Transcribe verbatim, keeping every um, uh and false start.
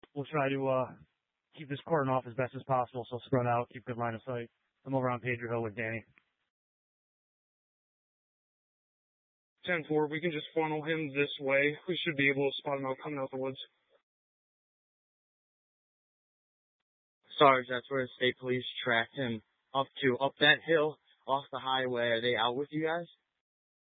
We'll try to uh, keep this cordon off as best as possible, so spread out, keep good line of sight. I'm over on Pedro Hill with Danny. ten four, we can just funnel him this way. We should be able to spot him out coming out the woods. Sarge, that's where the state police tracked him up to, up that hill, off the highway. Are they out with you guys?